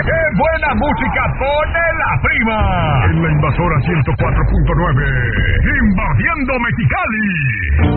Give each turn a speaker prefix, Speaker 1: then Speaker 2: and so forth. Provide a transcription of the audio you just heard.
Speaker 1: ¡Qué buena música pone la prima! En la Invasora 104.9, invadiendo Mexicali.